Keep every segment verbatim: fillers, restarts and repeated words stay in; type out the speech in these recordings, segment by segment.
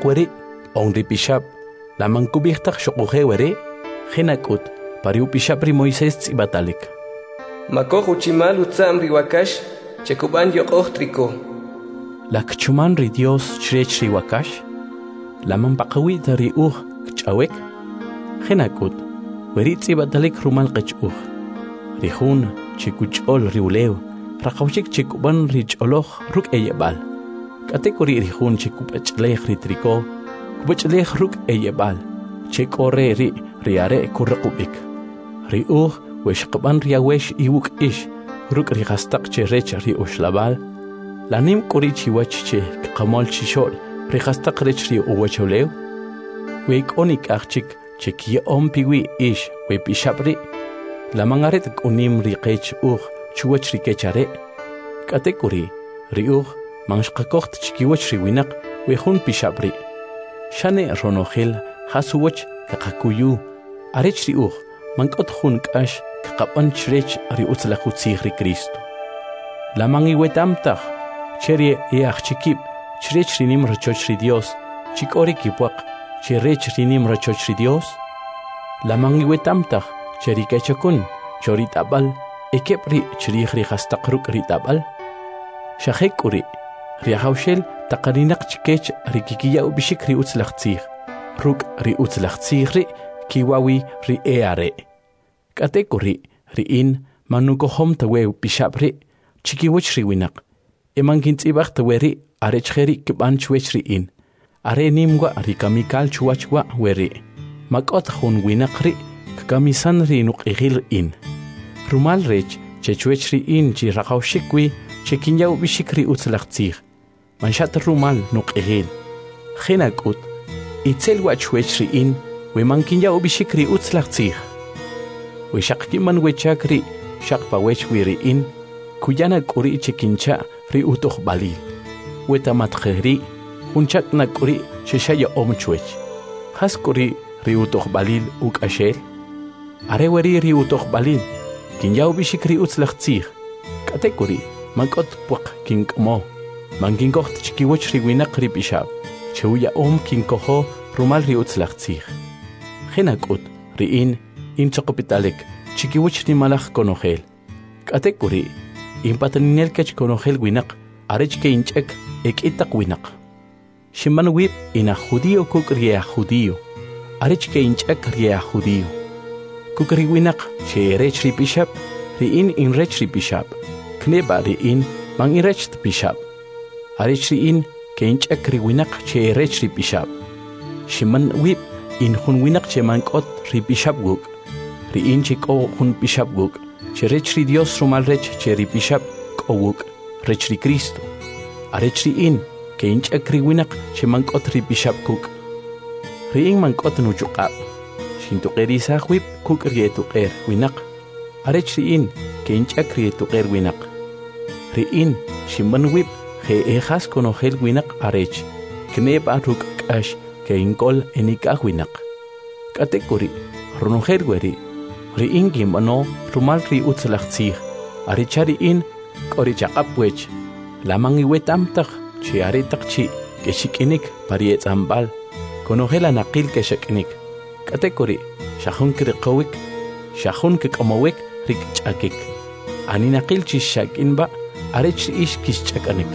weri onri pishab la mankubihtak shokuhe weri Genakut pariu pishab ri Moisés tsibatalik Makoj uchimal utzam ri wakash chekuban yoqoj triko La kchuman ri Dios chrech ri wakash La manpaqawit ri uj kchawek Genakut weri tsibatalik rumal qechuj Ri jun chikuchol ri uleu Raqawchik chikuban ri choloj ruk eyebal Katekuri ri jun chikupachlej ri triko Kupachlej ruk eyebal Chekore ri riare kurraqubik ri uj weshqban riawesh iwuk ish ruk ri qastaq cherech ri ushlabal lanim kuri chiwach che qamol chishol ri qastaq rech ri uwacholew we konik achik cheki ompiwi ish we pishabri la mangaret kunim ri qech uj chuwach ri kechare katekuri ri uj manshqakocht chikiwach ri winaq we jun pishabri shane ronojel hasuwach kaqakuyu arech ri uj mankot jun k'ax kaqapan chrech ri utzlaqutzij ri Cristo la mangiwetamtaj cheri eaj chikib chrech ri nim rachoch ri Dios chikori kipwaq cherech ri nim rachoch ri Dios la mangiwetamtaj cheri kechakun chori tabal ekep ri chrij ri qastaq ruk ri tabal shajekuri ri hawshel taqarinaq chikech ri kikiya ubishik ri utzlaqtzij ruk ri utzlaqtzij ri kiwawi ri eare katekuri ri in manukohom tawe pishabri chikiwach ri winaq emankin tsibaq taweri arechjeri kibanchwech ri in are nimwa ri kamikal chuachwa weri makot jun winaq ri kamisan ri nuqigil in rumal rech chechwech ri in chi raqawshikwi chekinyaw bishik ri utzlaqtzij manshat rumal nuqigil Genakut itzel wachwech ri in we mankinya ubishik ri utzlaqtzij we shaqkiman wechakri shaqpa wech wi ri in kuyana kuri chekincha ri utuj balil we tamatjeri unchak na kuri sheshaya omchwech has kuri ri utuj balil ukashel are weri ri utuj balil kinya ubishik ri utzlaqtzij katekuri makot puq kinkmo mankinkoht chikiwech ri winaq ri pishab cheuya om kinkoho rumal ri utzlaqtzij Genakut ri in in choqopitalek chikiwich ni malaj konojel katekuri in pataninel kech konojel winaq arech ke inchek ekitaq winaq shiman wib ina judío kuk ria judío arech ke inchek ria judío kuk ri winaq che rech ri pishab ri in in rech ri pishab kneba ri in man irech pishab arech ri in ke inchek ri winaq che rech ri pishab shiman wib in jun winaq che mankot ri pishab guk ri in chiko jun pishab guk che rech ri Dios rumal rech che ri pishab k'owuk rech ri Cristo arech ri in ke inch'ek ri winaq che mankot ri pishab guk ri in mankot nuchuqab shintuqerisaj wib kuk ri etuqer winaq arech ri in ke inch'ek ri etuqer winaq ri in shimban wib je ejas konojel winaq arech kneba ruk k'ax que inkol enikaj winaq katekuri ronojel weri ri in gimbano rumal ri utzlaqtzij arichari in k'ori chaqap wech laman iwetamtaj chi aretaq chi que xikinik pari etzambal konojel anaqil que xeknik katekuri shajun kriqowik shajun kik'omowik rik ch'akik aninaqil chi shakinba arech ish kisch'akanik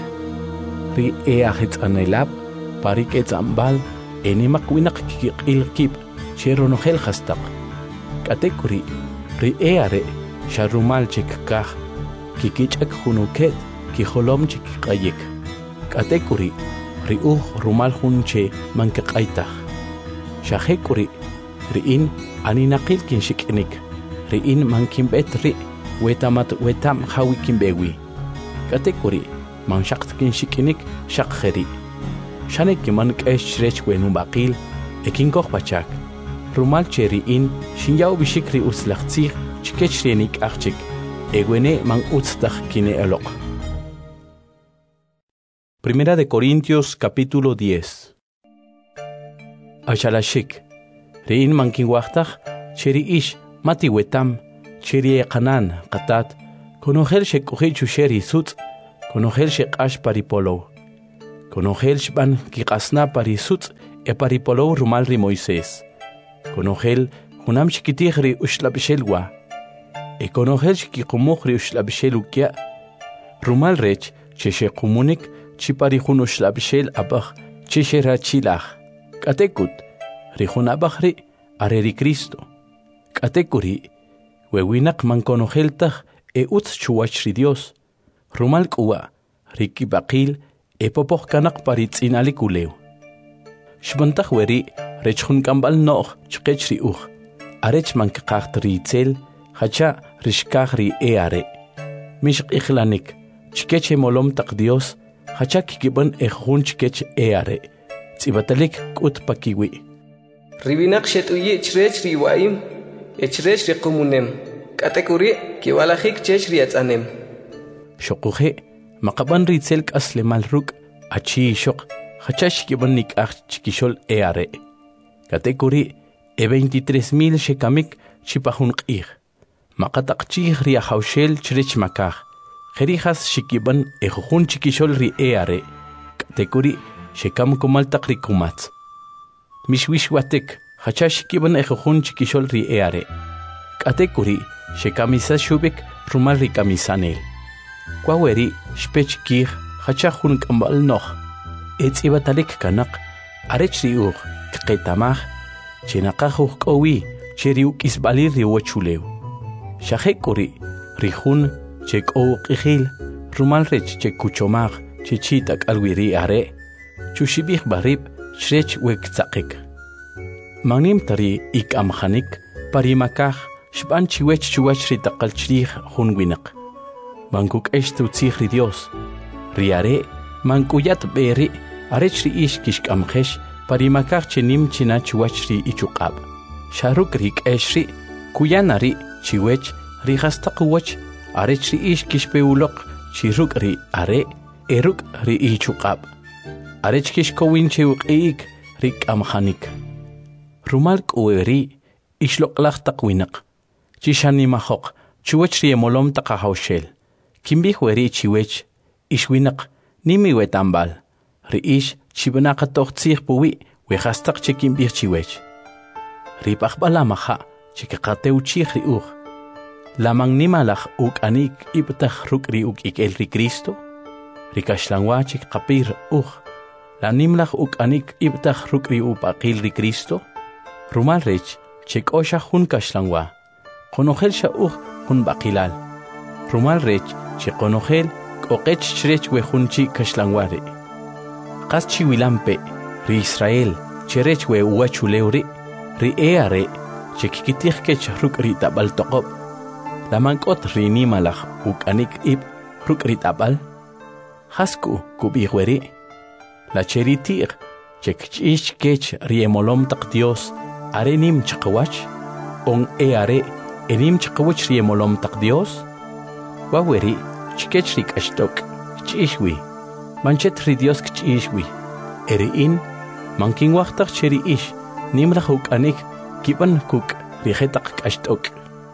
ri eajitz'anelab pari k'etzambal enimaq winaq kiq'ilkib che ronojel qastaq katekuri ri eare sharumal chikkaj kikich'ak junuket kijolom chikiq'ayik katekuri ri uj rumal jun che mankiq'aytaj xajekuri ri in aninaqil kinxik'nik ri in mankinb'et ri wetamat wetam jawi kinb'ewi katekuri manxaqt kinxik'nik xaqjeri shane kiman k'ex chrech wenun baqil ekinkoj pachak rumal che ri in xinyaw bishik ri utzlaqtzij chikech ri nik'aj chik ewene man utztaj kine eloq. Primera de Corintios capítulo diez. Achalashik ri in man kinwajtaj che ri ish mati wetam che ri eqanan qatat konojel shek'uji chuxer isutz konojel sheq'ax paripolow Conogel shban kikasna parisut e paripolo rumal ri Moisés. Conogel hunam chiquitih ri ushlabishelwa. E conogel chiquiqumuk ri ushlabishelukia. Rumal rech cheshe kumunik chipari hun ushlabishel abach cheshe rachilach. Katekut ri hun abach ri are ri Cristo. Katekuri wewinak man conogeltach e utz chuwach ri Dios. Rumal kuwa riki bakil e popoch kanak paritz inalikuleu. Shbantach weri rech hun kambal noch chkech ri uch. Arech man kakacht ri itzel hacha rishkach ri e are. Mishk ikhlanik chkech e molom tak Dios hacha kikiban e hun chkech e are. Tzibatalik kut pakiwi. Ribinak shetuye chrech ri waim e chrech ri kumunem. Katekuri kiwalachik chech ri atzanem. Shokuhe makaban ri itzel kasle malruk achi shok hachash kiban nik ach chikishol e are. Katekuri e veintitrés mil shekamik chipahun qih. Makatakchih ri ahaushel chrech makach. Jerijas shikiban e jujun chikishol ri e are. Katekuri shekam kumal takri kumatz. Mishwishwatek hachash kiban e jujun chikishol ri e are. Katekuri shekamisa shubik rumal ri kamisanel. Kwaweri shpech kih hachahun kambal noch. Etz ibatalik kanak arech ri ur kqetamach chinaqahuh kowi cheriuk isbalir ri wachuleu. Shahekuri rihun chek o qihil rumal rech chek kuchomach chichitak alwiri are chushibih barib shrech wek tzaqik. Magnim tari ik amkhanik parimakach shban chiwech chuwach ri taqal chrih hun winak. Mankuk eshtu tzih ri Dios. Riare mankuyat beri arech ri ish kishk amkhesh parimakach chenim china chuwach ri ichuqab. Sharuk rik eshri kuyanari chiwech ri hastaqwach arech ri ish kishpeulok chiruk ri are eruk ri ichuqab. Arech kishkowin chiwqik rik amkhanik. Rumalk ueri ishlok taqwinak. Chishani mahok chuwach ri emolom taqahawshel. Kimbih weri chiwech ishwinak nimi wetambal. Ri ish chibanaka toqtzih puwi wehastak chekimbih chiwech. Ri pachbala maha chikakateu chih ri ur. Lamang nimalach uk anik ibtach ruk ri uk ikel ri Cristo. Ri kashlangwa chikapir ur. La nimlach uk anik ibtach ruk ri upakil ri Cristo. Rumal rech chik osha hun kashlangwa. Konogel sha ur hun bakilal. Rumal rech chikonogel koqech chrech wehunchi kashlangware. Qas chiwilampe ri Israel cherech we uwachuleuri ri eare chikikitih kech ruk ri tabal toqob. Lamankot ri nimalach ukanik ib ruk ri tabal. Hasku kubihweri. La cheritir chekchish kech ri emolom tak Dios are nim chqawach on eare enim chqawach ri emolom tak Dios. Waweri chikech rik ashtok chishwi manchet ri Dios chishwi eriin mankin waqtaq cheri ish nimrah ukanik kiban kuk rihetak ashtok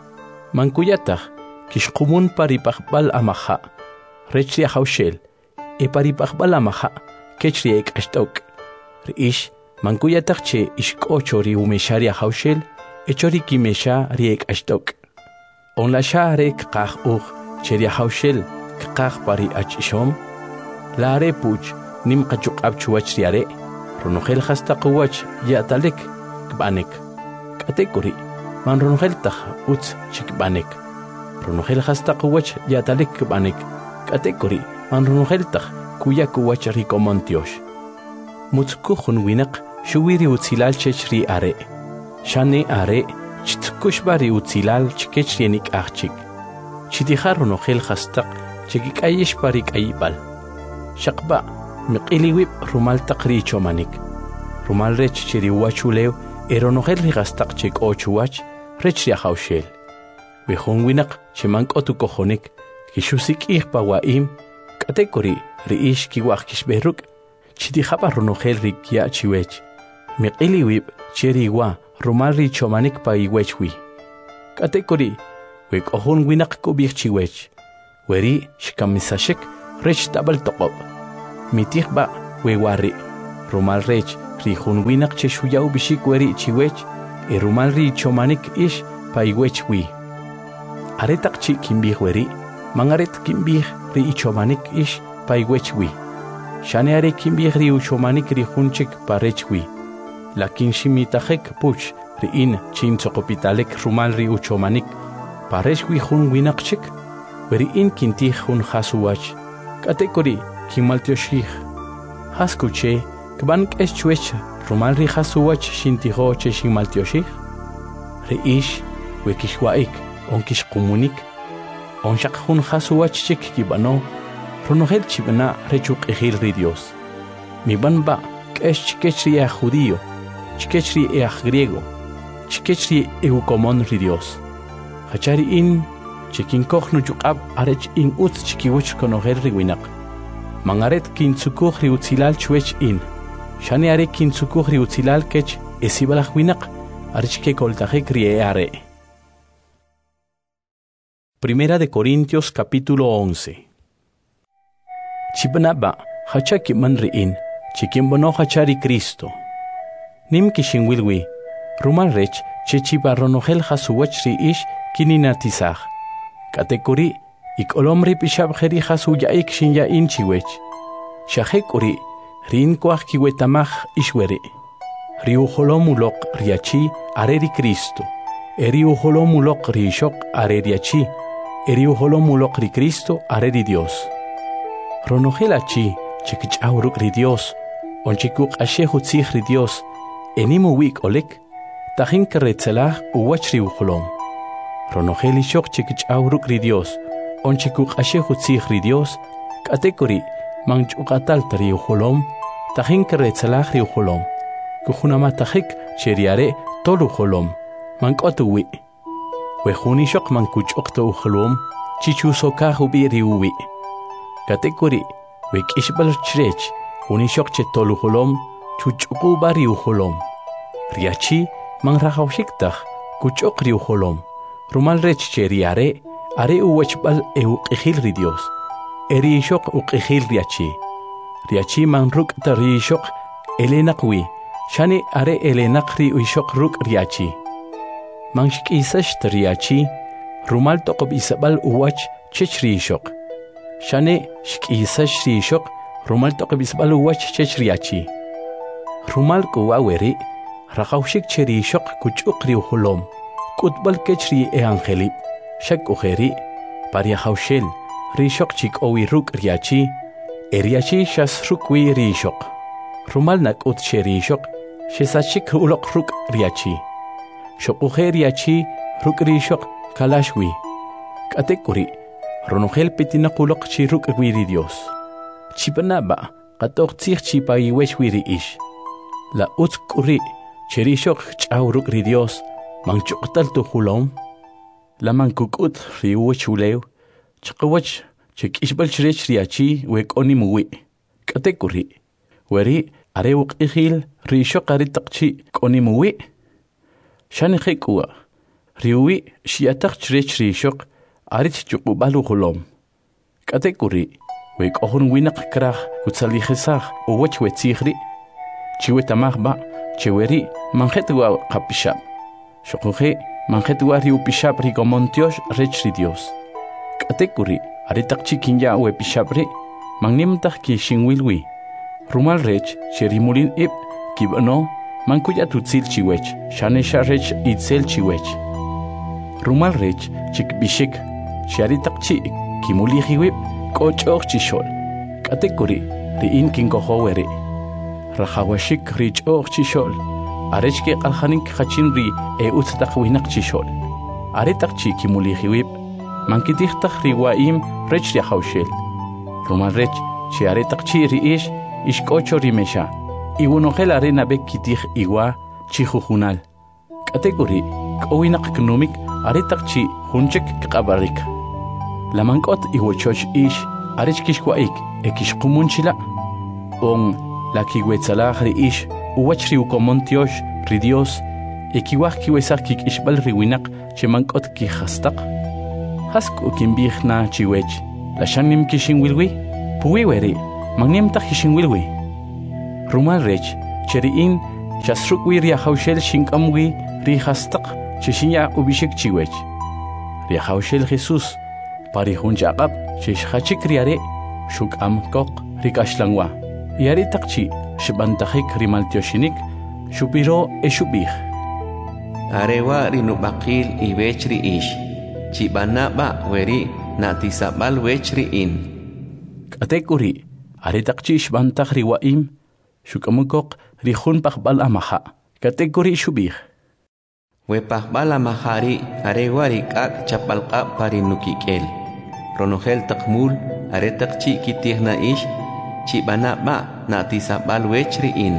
mankuyataq kishqumun paripaqbal amaha rechri hawshel e paripaqbal amaha kechri ek ashtok ri ish mankuyataq che ishk'ocho ri umesharia hawshel echori kimesha ri ek ashtok on la sharek qaq ug Cheria hawshel kqaq pari achishom lare puch nim qachuq abchuwach riare ronogel hastaqwach yatalik kbanek katekuri man ronogel takh utz chikbanek ronogel hastaqwach yatalik kbanek katekuri man ronogel takh kuyakuwach rikomontiosh mutzku khun winak shuwiri utzilal chechri are shani are chitkush bari utzilal chikechrienik achchik Chidihar ronogel hastaq chekik ayish parik ayibal. Shaqba miqiliwib rumal taqri chomanik. Rumal rech chiri wachulew eronogel ri hastaq chek ochuwach rech ri hawshel. Wihun winak chimank otu kohonik kishusik ih pawaim katekori ri ish kiwaq kishberuk chidihaba ronogel ri kia chiwech. Miqiliwib chiri wa rumal ri chomanik pa iwechwi. Katekori Wek ohun winak kubih chiwech. Weri shikamisashek rech tabal toqob. Mitih ba wewari rumal rech ri jun winak che shuyaw bishik weri chiwech e rumal ri chomanik ish paiwech wi aretak chi kimbih weri mangaret kimbih ri chomanik ish paiwech wi shane are kimbih ri chomanik ri junchik parech wi lakin shimitajek puch ri in chin chokopitalek rumal ri chomanik parech wi jun winakchik weri in kintih jun hasuwach katekori kimaltioshih haskuche kban es chuech rumal ri hasuwach shintiho che shimaltioshih ri ish wekishwaik onkish komunik onshak jun hasuwach chik kibano ronohel chibana rechuk ejil ri Dios mi banba es chikechri a judío chikechri a griego chikechri eukomon ri Dios hachari in chikin kochnu yuqab arech in utz chikiwich konoher ri winak mangaret kin tsukuj ri utzilal chuech in shani are kin tsukuj ri utzilal kech esibalaj winak arech ke koltajek ri are. Primera de Corintios capítulo once. Chibnaba hachaki man ri in chikin bono hachari Cristo nim kishin wilwi rumal rech chechiba ronohel hasuwach ri ish kininatizaj katekuri ik olomri pishab kheri hasu yaik shin ya inchiwech shahekuri rin kwaj kiwetamaj ishwere riu holomulok riachi areri Cristo eriu holomulok rishok areriachi eriu holomulok ri Cristo areri Dios ronohelachi chikich auruk ri Dios onchikuk ashehu tzij ri Dios enimu wik olek tajin keretzelaj uwach ri uholom ronoheli shok chikich auruk ri Dios onchikuk ashehu tzij ri Dios katekuri manchuqatal tri uholom tajin keretzelaj ri uholom kujunamatahik cheriare tolu uholom mankotuwi wejuni shok mankuchokto uholom chichusokaj ubi ri uwi katekuri wekishbal chrech unishok che tolu uholom chuchuku bari uholom riachi manrajawshiktaj kuchok ri uholom rumal rech cheriare are uwechbal euqijil ri Dios eri shok uqijil riachi riachi manruk tari shok elenaqwi shani are elenaqri uishok ruk riachi manshkisash riachi rumal toqob isabal uwach chechri shok shani shkisash ri shok rumal toqob isabal uwach chechriachi rumal kuwaweri rajawshik cheri shok kuchuk ri uholom kutbal kechri e angeli shak ujeri paria haushel rishok chik owi ruk riachi eriachi shas rukwi rishok rumal nak ut cherishok shesachik ulok ruk riachi shok ujeriachi ruk rishok kalashwi katekuri ronohel pitinakulok chi ruk wiri Dios chipanaba qatok tzij chipa iwech wiri ish la ut kuri cherishok chaw ruk ri Dios manchuqtal tu hulom la mankukut riu chulew chqawach chikishbal chrech riachi wekoni muwi katekuri weri areuq ihil risho qaritaqchi koni muwi shani khikwa riwi shiataq chrech rishok arit chuqbalu hulom katekuri wekohun winaq kraj utsalijisaj uwach wetzihri chiwetamajba cheweri manjetwa qapishab shoqoje manjetwa riu pishab ri komontiosh rech ri Dios katekuri aritaq chikinya we pishabri magnimtaj ki shinwilwi rumal rech cherimulin ib kibano mankuya tutzil chiwech shanesha rech itzel chiwech rumal rech chikbishik sharitaq chi kimulihiwib kochog chishol katekuri ri in kinkohoweri rajawashik richog chishol arech ke qalhanin khachin ri e utztaq winaq chishol aritaq chi kimulihiwib mankitijtaj riwaim rech ri hawshel rumal rech chi aritaq chi ri ish ishkocho rimesha iwunohel arena bek kitij iwa chi jujunal katekuri kowinaq knumik aritaq chi junchik qabarik lamankot iwochoch ish arech kishwaik ekishqumunchila on la kiwetsalaj ri ish uwach ri ukomontiosh ri Dios ekiwaj kiwesaj kikishbal ri winaq chemankot kijastaq hasku kimbijna chiwech la shanim kishinwilwi puwi weri magnimtaj kishinwilwi Rumal rech cheriin chasrukwi riahaushel shinkamwi rihastaq chishinya ubishik chiwech. Riahaushel Jesús parihun jaqab chishachik riare shukam kok rikashlangwa. Yari takchi shibantajik rimaltioshinik shupiro eshubih. Arewa rinubakil ibechri ish. Chibanaba weri natisabal wechri in. Katekuri aritakchi shbantaj riwaim shukamukok rihun pakbal amaha. Katekuri shubih. We pakbal amahari arewa rikak chapalka parinukikel. Ronogel takmul aretakchi kitihna ish. Chibanaba natisabal wechri in.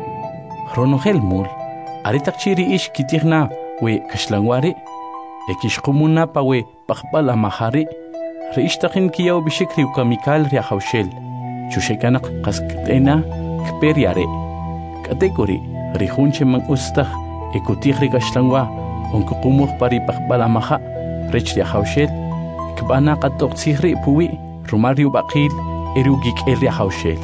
Ronogel mul aritakchi ri ish kitihna we kashlangwari. Ekishkumuna pa we pakbal amahari. Reishtakin kiyaw bishik riukamikal riahaushel. Chushekanak kaskatena kperiare. Kategori rihunche mang ustah ekutih rikashlangwa onkukumuh pari pakbal amaha. Rech riahaushel. Kbana katok tsihri puwi rumariu bakil erugik el riahaushel.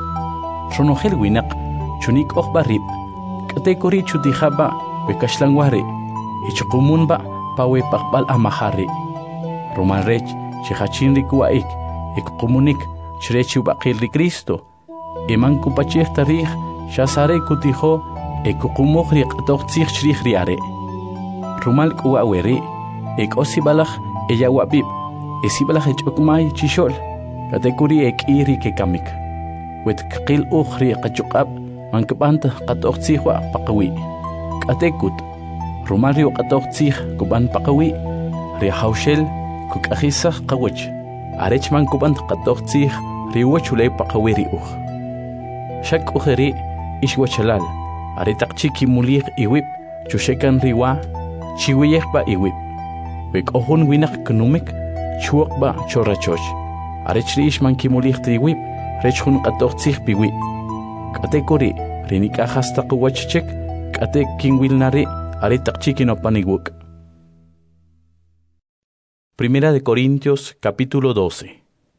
Ronogel winak chunik ok barib. Kategori chutihaba we kashlangware. Ichukumunba pawe pakbal amahari. Rumal rech chihachin rikuaik ikumunik chrechu bakil ri Cristo. Eman kupachih tarih shasare kutiho ekukumuh riqtok tsih chrih riare. Rumal kuaweri ek osibalach ella wabib esibalach echukmay chishol katekuri ek iri ke kamik. Wet kqil ukhri qachukab mankabanta qatok tsihwa paqawi. Katekut Rumario qatok tsih kuban paqawi riahaushel kukajisah qawach arechman kuban qatok tsih riwachulay paqawi riuh. Shak ujeri ishwachalal aritaqchi kimulih iwib chushekan riwa chiwiyeh ba iwib. Wek ohun winak knumik chuok ba chorachoch arechri ishman kimulih triwib rechhun qatok tsih biwi. Katekuri rinikajasta qawachchek katek kinwilnari Aritakchikinopaniwuk. Primera de Corintios, capítulo doce.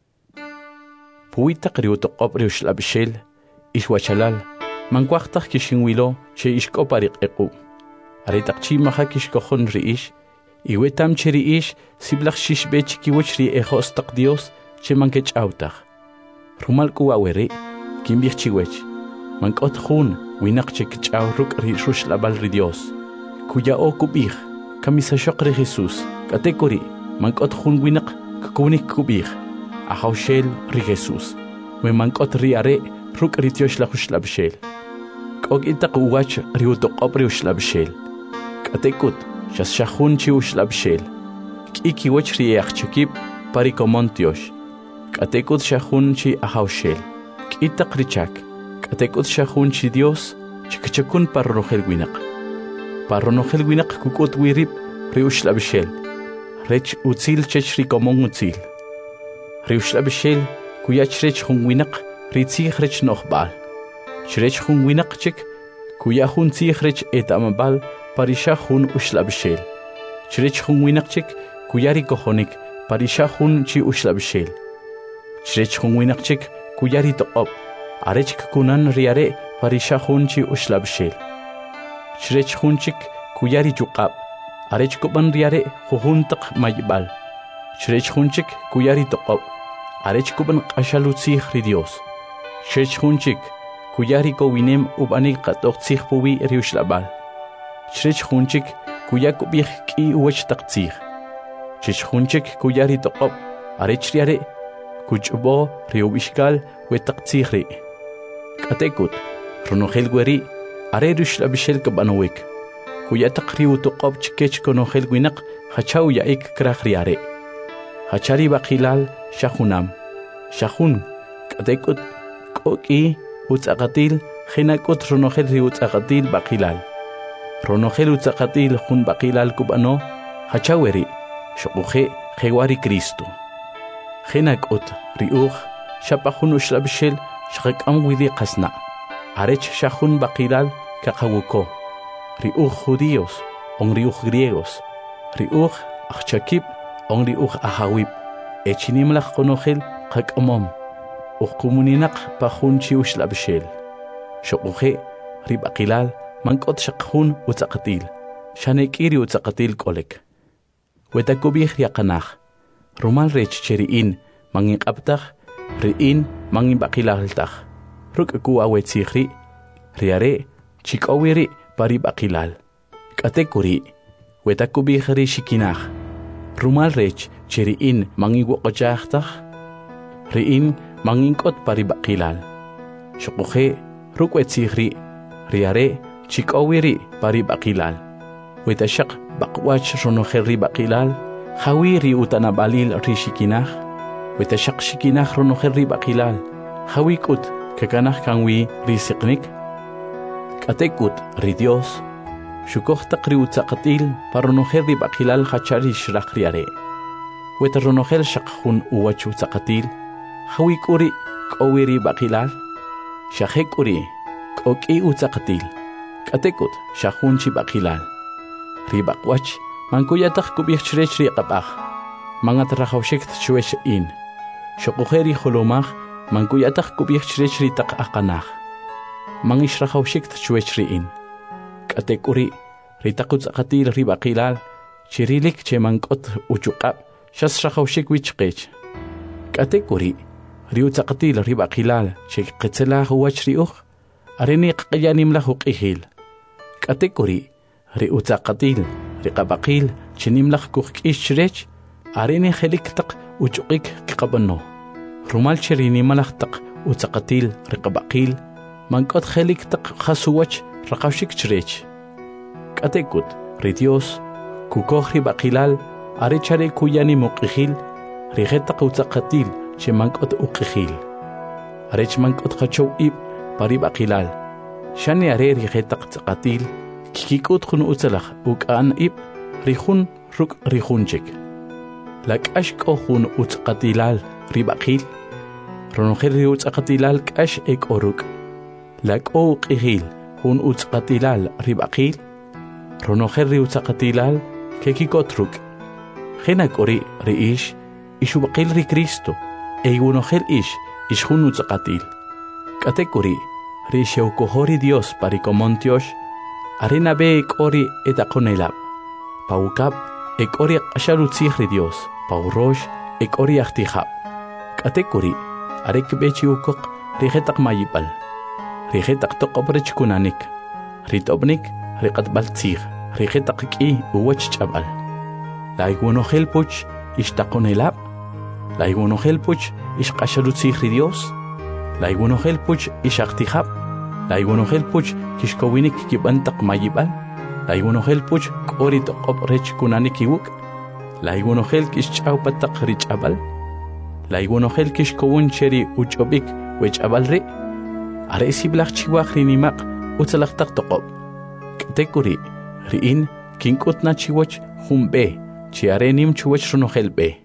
Puita kriutoqop riushlabishel, ishwachalal, manquachtak kishinwilo, che ishkoparik eku. Aritakchi maha kishkohon riish, iwetam che riish, siblach shishbech kiwach ri ejostak Dios, che mankech autach. Rumal kuaweri, kimbich chiwech, mankot hun, winak che kichauruk rishush labal ri Dios. Kuya o kubih, kamisa shokre Jesús, katekori, mankot hun winak, kukunik kubih, ahaushel ri Jesús, we mankot riare, ruk ritiosh la hushlabshel. Kog itak uwach riutok op riushlabshel. Katekut, shas shahun chi ushlabshel. Kiki wach riach chukib, parikomontiosh. Katekut shahun chi ahaushel. Kitak richak, katekut shahun chi Dios, chikachakun parrohel winak. Parronogel winak kukut wirib riushlabshel. Rech utzil chech rikomong utzil. Riushlabshel kuyach rech hun winak ritzih rech nochbal. Chrech hun winak chik kuya hun tzih rech etamabal parisha hun ushlabshel. Chrech hun winak chik kuyari kohonik parisha hun chi ushlabshel. Chrech hun winak chik kuyari toop arech kunan riare parisha hun chi ushlabshel. Chrech hunchik kuyari chukab arech kuban riare juhuntak maybal. Chrech hunchik kuyari toqob arech kuban qashalutzih ri Dios. Chrech hunchik kuyari kowinem ubanik qatok tzih puwi riushlabal. Chrech hunchik kuyakubih ki uwach taqtzih. Chrech hunchik kuyari toqob arech riare kuchbo riubishkal we taqtzih ri. Katekut ronogel gweri are riushlabshel kabanowik. Kuya taqriu toqob chikech konogel winak hachaw yaik krach riare. Hachari bakilal shahunam. Shahun katekut koki utzaqatil khinakut ronogel ri utzaqatil bakilal. Ronogel utzaqatil hun bakilal kubano hachaweri shokuhe khewari Cristo. Khinakut riuh shapahun ushlabshel shaqam widi qasna. Arech shahun bakilal kakawuko. Riuj judíos, on riuj griegos. Riuj achakib, on riuj ahawib. Echinimlach konogel kakamom. Uj komuninak pahun chi ushlabshel. Xoquhe ribaqilal mankot shaqhun utzaqatil. Shanekiri utzaqatil kolek. Wetakubih yaqanaj. Rumal rech cheriin mangin qabtaj riin mangin baqilaltaj. Ruk kuwa wetzihri riare chikowiri pari baqilal. Katekuri wetakubih ri shikinaj. Rumal rech cheriin mangin woqojajtaj riin mangin kot pari baqilal. Xoquhe ruk wetzihri riare chikowiri pari baqilal. Wetashaq baqwach ronojerri baqilal. Hawi ri utanabalil ri shikinaj. Wetashaq shikinaj ronojerri baqilal. Hawi kut kakanaj kanwi ri siqnik. Katekut ri Dios. Shukojtaq ri utzaqatil paronojerri baqilal hachari shraq riare. Weta ronojel shaqjun uwach utzaqatil. Hawi kuri kowiri baqilal. Shaqhe kuri koki utzaqatil. Katekut shaqjunchi baqilal. Ribaqwach mankuyataq kubih chrech riqapaj. Mangat rajawshik tchwesh in. Shoqujeri holomaj mankuyataq kubih chrech ritaq aqanaj. Mangish rajawshik tchwesh in. Katekuri ritaqutz aqatil ribaqilal chirilik che mankot uchuqab shas rajawshik wichqech. Katekuri riutzaqatil ribaqilal che qetzelaj uwach riuj areni qqiyanimlaj uqihil. Katekuri ri utzaqatil ri qabaqil chinimlaq kuqk'ish chrech arini jelik taq uchuqik qabano rumal chirini malaq taq utzaqatil ri qabaqil mankot jelik taq khasuwach raqawshik chrech katekut ri Dios kukoj ri baqilal ari chare kuyani muqihil ri jetaq utzaqatil che mankot uqihil arech mankot khachow ib pari baqilal shani are ri jetaq tzaqatil kikikut khun utzalaj ukan ib rihun ruk rihunchik lakash kohun utzqatilal ribaqil ronojel ri utzqatilal kash ek oruk lako qihil hun utzqatilal ribaqil ronojel ri utzqatilal kekikotruk khinak ori riish ishubaqil ri Cristo eyunojel ish ishun utzqatil katekuri ri sheukohori Dios parikomontiosh Arena be ekori etakonelab. Paukap ekori ashalutzihri Dios. Paurosh ekori achtihab. Katekuri arek bechi ukok rigetak mayipal. Rigetak tokobrech kunanik. Ritobnik riqat baltzih. Rigetak ki uwach chabal. Laiguno helpuch ishtakonelab. Laiguno helpuch ishqashalutzihri Dios. Laiguno helpuch ishachtihab. Laiguno helpuch kishkowinik kibantaq mayibal. Laiguno helpuch kori toqop rech kunanik iwuk. Laiguno hel kishchawpataq richabal. Laiguno hel kishkowun cheri uchobik wechabal ri. Are siblaq chiwaq rinimaq utzalaqtaq toqop. Katekuri riin kinkutna chiwach humbe chiarenim chiwach runojel be.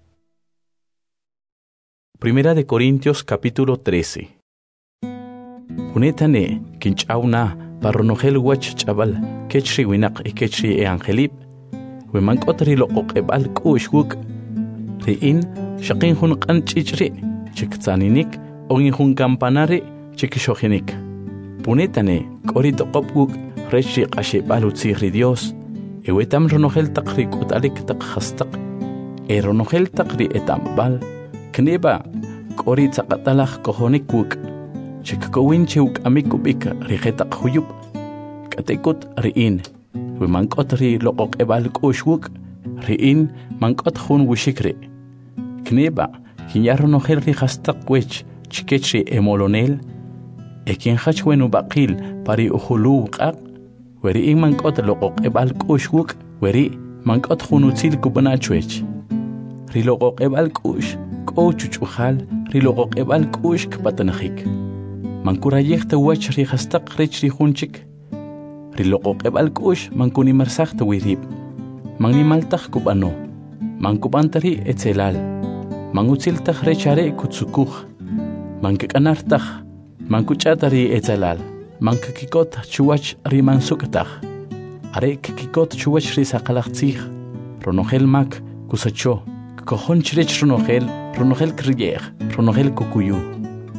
Primera de Corintios capítulo trece. Unetane kinchauna parronojel wach chabal kechri winaq y kechri e angelip we mankotri loqoq ebal kushwuk riin shaqin hun qan chichri chiktsaninik ogin hun campanari chikishogenik punetane kori toqopguk rechi qashebal utzihri Dios e wetam ronojel taqri kutalik taq khastaq e ronojel taqri etambal kneba kori tsaqatalaj kohonikuk chikakowin chiuk amikubik rigetaq huyub katekut riin we mankot ri loqoq ebal kushwuk riin mankot hun wishikri kneba kinyarono ri khastaq wech chikechri emolonel ekin khachwenu baqil pari uhulu qaq weri mankot loqoq ebal kushwuk weri mankot hunutzil kubanachwech ri loqoq ebal kush ko chuchukhal ri loqoq ebal kush kpatankhik mankurayekta wach ri khastaq rech ri hunchik ri loqoq ebal kush mankuni marsaqta wirib mangni maltaq kubano mankubantari etzelal mangutziltaq rechare kutsukuj mankakanartaq mankuchatari etzelal mankakikot chuwach ri mansuktaq are kikikot chuwach ri saqalaqtzij ronojel mak kusacho kohon chrech ronojel ronojel kriyer ronojel kukuyu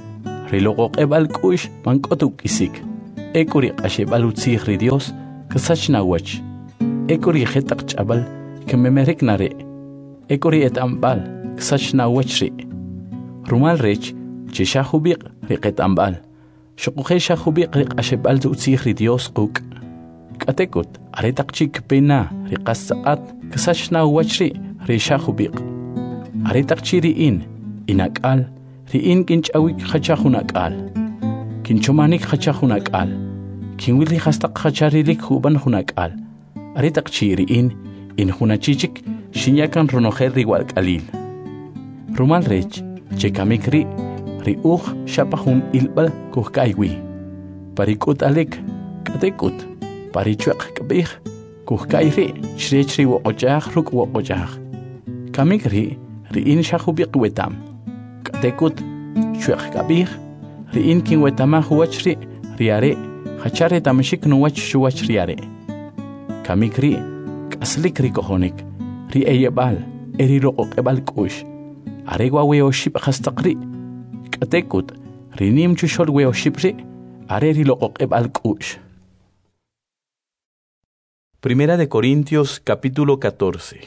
riloqoqebal k'u'x mank'otu k'isik ek'uri q'axeb'al utzij ri Dios kasach nawach ek'uri jet'aq ch'abal kememerek nare ek'uri et'amb'al kasach nawach ri rumal rech che xajubiq ri qet'amb'al xoq'uje xajubiq ri q'axeb'al utzij ri Dios quk' k'atekut are taq chik pena ri qas saqat kasach nawach ri ri xajubiq are taq chi ri'in inak'al ri'in kinch'awik qhachajun ak'al kinchomanik qhachajun ak'al kinwili hastaq qhacharilik ju'ban jun ak'al are taq chi ri'in in junachichik xinyakan ronojel ri walk'alil rumal rech che kamik ri ri uj xapa jun ilb'al kujk'aywi parik'ut'alik k'atekut parichweq k'b'ij kujk'ay ri chirech ri woq'och'aj ruk' woq'och'aj kamik ri ri'in xajubiq wetam k'atekut chweq k'ab'ij ri'in kinwetamaj wach ri ri are jachare tamxik nuwach xuwach ri are kamik ri k'aslik ri kojonik ri eyeb'al eri roqoq'eb'al k'u'x are wa weoxib' qastaq ri k'atekut ri nim chuxol weoxib' ri are ri loqoq'eb'al k'u'x. Primera de Corintios capítulo catorce.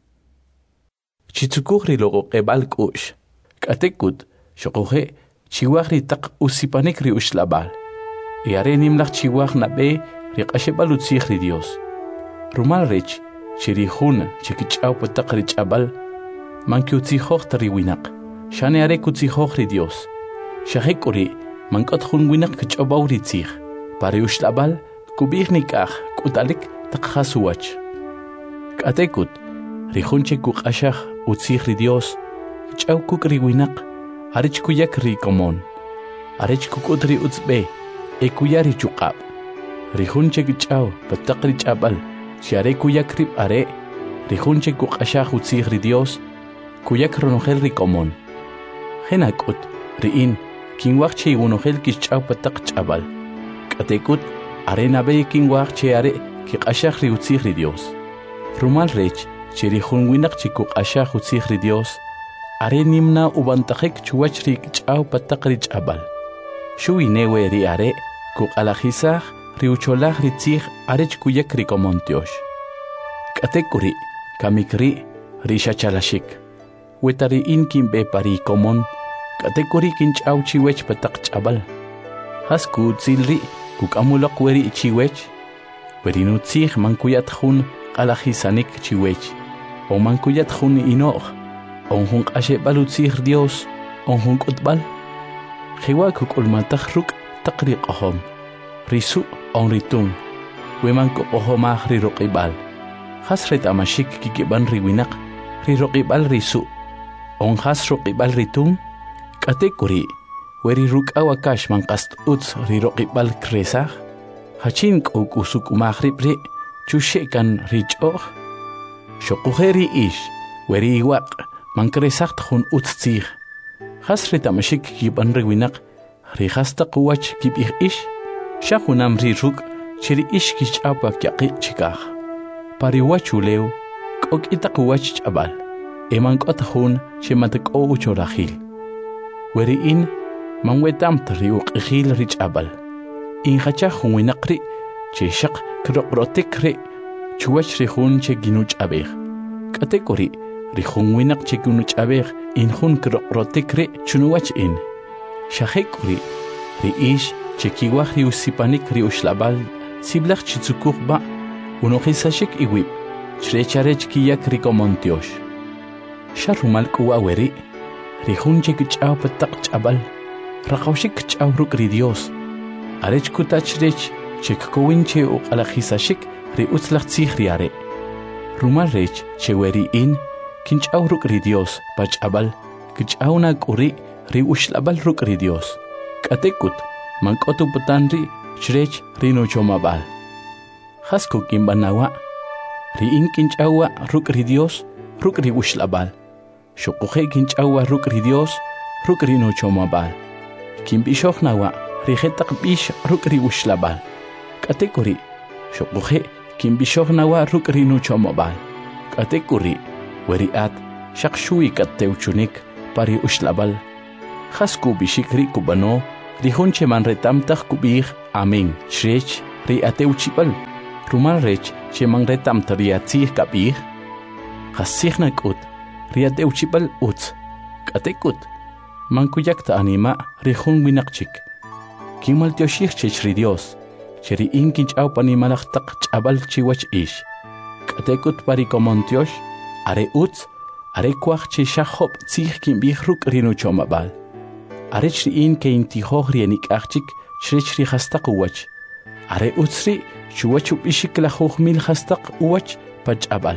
Chitzukuj ri loqoq'eb'al k'u'x k'atekut xoquje chiwaj ri taq usipanik ri uxlab'al y are nimlaj chiwaj nab'e ri q'axeb'al utzij ri Dios rumal rech chi ri jun chikich'aw pa taq ri ch'ab'al mankiutzijoj ta ri winaq xane are kutzijoj ri Dios xajek'uri mank'ot jun winaq kich'ob'aw ri tzij pa ri uxlab'al kub'ij nik'aj k'ut'alik taq jasuwach k'atekut ri jun che kuq'axaj utzij ri Dios kich'aw kuk' ri winaq arech kuyak ri komon arech kuk'ut ri utzb'e e kuya ri chuq'ab' ri jun che kich'aw pa taq ri ch'ab'al si are kuyak rib' are ri jun che kuq'axaj utzij ri Dios kuyak ronojel ri komon jena k'ut ri'in kinwaj che iwonojel kixch'aw pa taq ch'ab'al k'atekut are nab'e kinwaj che are kiq'axaj ri utzij ri Dios rumal rech che ri jun winaq che kuq'axaj utzij ri Dios are nimna ubantajek chuwach ri kich'aw pa taq ri ch'ab'al xuwinewe ri are kuq'alajisaj ri ucholaj ri tzij arech kuyak ri komon tyox k'atekuri kamik ri ri xachalaxik weta ri'in kinb'e pa ri komon k'atekuri kinch'aw chiwech pa taq ch'ab'al jas ku'utzil ri kuk'amuloq we ri chiwech we ri nutzij mankuyat jun q'alajisanik chiwech o mankuyat jun ino'j on jun q'axeb'al utzij Dios on jun k'utb'al jewa' kuk'ulmantaj ruk' taq ri q'ojom ri su' on ri tun we mankoq'ojomaj ri roq'ib'al jas ret'amaxik kikib'an ri winaq ri roq'ib'al ri su' on jas roq'ib'al ri tun k'atekuri we ri ruk'aw akax manqast utz ri roq'ib'al kresaj jachin k'o k'usuk'umaj rib' ri chuxe'kan ri ch'o'j xoquje ri ix we ri iwaq mankresajt jun utz tzij jas ret'amaxik kikib'an ri winaq ri jas taq wach kib'ij ix xa junam ri ruk' che ri ix kixch'aw pa kyaqi' chikaj pa ri wach ulew k'ok'i taq wach ch'ab'al e mank'ot jun che matak'o ucholajil we ri'in manwetamt ri uq'ijil ri ch'ab'al injachaj jun winaq ri che xaq kiroq'rotik ri chuwach ri jun che kinuch'ab'ej k'atek'uri ri jun winaq che kinuch'ab'ej in jun kiroq'rotik ri chunuwach in xajek'uri ri ix che kiwaj ri usipanik ri uxlab'al siblaj chitzukuj ba' unojisaxik iwib' chrecharech kiyak ri komon tyox xa rumal k'uwa we ri ri jun che kich'aw pa taq ch'ab'al raqawxik kich'aw ruk' ri Dios arech kutach rech che kkowin che uq'alajisaxik ri utzlaj tzij ri are rumal rech che we ri'in kinch'aw ruk' ri Dios pa ch'ab'al kich'aw na k'uri ri uxlab'al ruk' ri Dios k'atekut mank'otu putan ri chirech ri nuchomab'al jas kuk'inb'anawa' ri'in kinch'awa ruk' ri Dios ruk' ri uxlab'al xoquje kinch'awa ruk' ri Dios ruk' ri nuchomab'al kinb'ixoj nawa' ri jetaq b'ix ruk' ri uxlab'al k'atekuri xoquje kinb'ixoj nawa' ruk' ri nuchomab'al k'atekuri we ri'at xaq xuwi k'atewchunik pa ri uxlab'al Khas kubishik ri kubano, rihun cheman retamtach kubih, amen, shrech, ri ateuchipal, rumal rech, cheman retamta ri atzih kabih, khasihnak ut, ri ateuchipal ut, katekut, mankuyakta anima, rihun winakchik. Kimal tioshich chech ri Dios, cheri inkinch au panimalachtak chabal chiwach ish. Katekut pari komontiosh, are ut, are kwach che shachop tzih kim bihruk rinu chomabal. Are chri in ke inti hohrienik achchik, shrech ri hastak uwach. Are utsri, chuwachup ishik la mil hastak uwach, pach abal.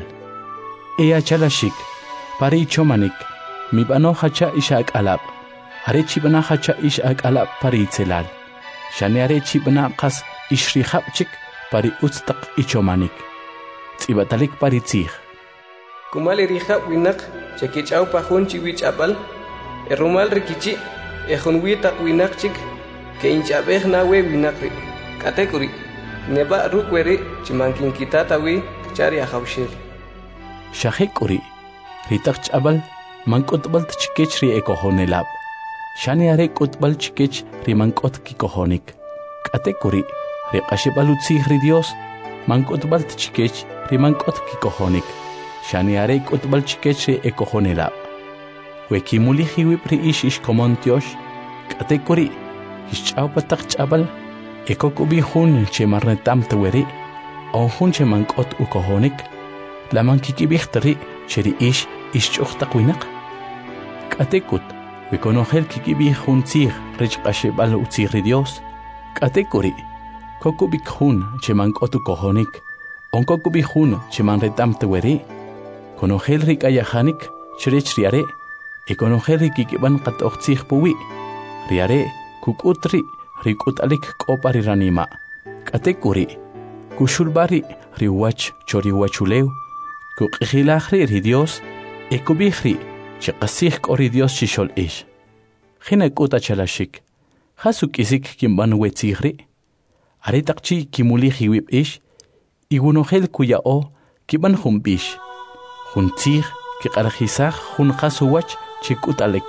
Ea chalashik, pari chomanik, mi bano hacha ishak alab. Are chibana hacha ishak alab pari itzelal. Shane are chibana qas ishri hapchik, pari utstak ichomanik. Tzibatalik pari tzih. Kumali rihab winak, chakich au pahun chiwich abal, erumal rikichi, ehun witak winak chik, ke inchabeh na we winakri. Katekuri, neba rukweri, chimankin kitata we, kchari ahawshel. Shahekuri, ritak chabal, mankotbal tchikech ri ekohonelab. Shani are kotbal chikech ri mankot kikohonik. Katekuri, ri qashibalu tzih ri Dios, mankotbal tchikech ri mankot kikohonik. Shani are kotbal chikech ri ekohonelab. Wekimuli hiwip ri ish ish komontiosh, katekuri, ishchau patak chabal, ekokubi hun che marnetam teweri, on hun che mankot ukohonik, la mankikibichtari cheri ish ishchuchtak winak. Katekut, wekonohel kikibi hun tzir rich qashibal utzir ri Dios, katekuri, kokubik hun che mankot ukohonik, on kokubi hun che marnetam teweri, konohel rik ayahanik, cherich riare, ekonohel rikikiban qat oqtzih puwi, riare, kukutri, rikut alik kopari ranima. Katekuri, kushulbari, riwach choriwachuleu, kukihilahri ri Dios, ekubihri, chiqasih kori Dios chishol ish. Hina kuta chalashik, hasuk isik kimban wetzihri, aritaqchi kimuli hiwip ish, igunohel kuya o, kiban humbish, huntzih, kiqarjisah, hun qasuwach, chikut alik.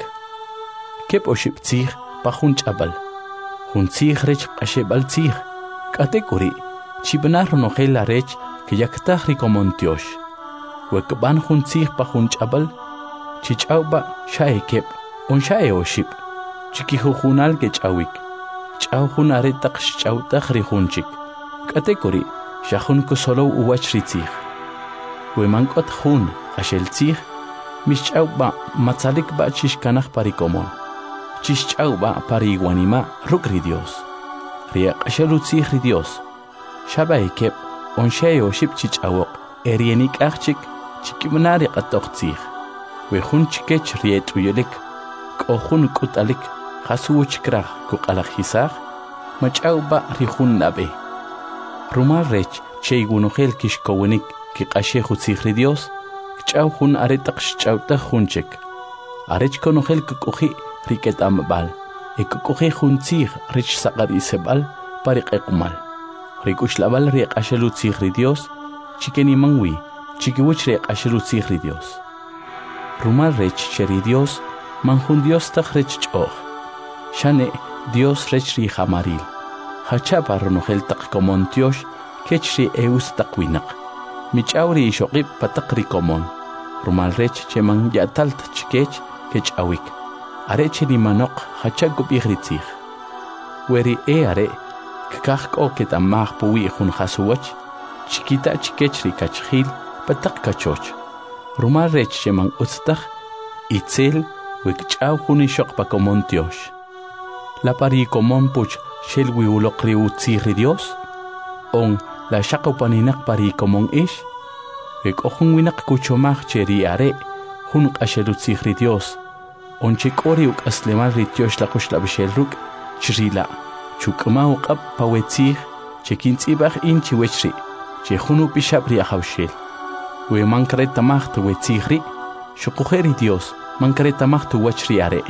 Kep oship tzih, pa hun chabal. Hun tzih rech qashebal tzih. Katekuri, chibnar nohel la rech, que yaktah rikomontiosh. Wekban hun tzih pa hun chabal, chichauba shae kep, on shae oship. Chikihujunal ke chawik. Chaw hun aretak chawtah rihunchik. Katekuri, shahun kusolo uwach ritzih. Wemankot hun, ashel tzih, mischauba matzalik ba chishkanah parikomon. Chischauba pariguanima rukri Dios. Riak ashalutzih ri Dios. Shabay kep, on shayo ship chichawok, erienik achchik, chikimnari qatoqtzih. Wehun chikech riet uyelik, kohun kutalik, hasuwch krah kuqalajisah, machauba rihun nabe. Rumal rech, cheigunohel kishkowenik, kiqashe hutzih ri Dios, kchaw hun aretaq shchawtah hunchik. Arech konohel kukuhi, riket ambal, ekukuhi huntzih rich saqar isebal, pariq ekumal. Rikushlabal riq ashalutzih ri Dios, chikeni mangwi, chikiwich riq ashalutzih ri Dios. Rumal rech cheri Dios, manjun Dios taq rech ch'oh. Shane Dios rech ri jamaril. Hachapa ronohel taq komontiosh, kech ri eus taq winak. Michawri ishoqib pataq ri komon. Rumal rech cheman yatalt chikech, kech awik. Are chini manok hachagub igritzih. Weri e are, kakak o ketamah puwi hun hasuwach, chikita chikechri kachhil, patak kachoch. Rumal rech cheman utstach, itzel, wikchaw hunishok pa komontiosh. La pari komon puch shel wiulokri utzihri Dios, on la shakopaninak pari komon ish, wik ohun winak kuchomach cheri are, hun kashelutzihri Dios, on chikori uk aslemal rityosh la kushla bishelruk, chrila, chukma uqab pawetzih, chekintzibach in chiwechri, chehunu pishabri ahawshel. We mankreta macht wetzihri, shukuheri Dios, mankreta macht wachri are.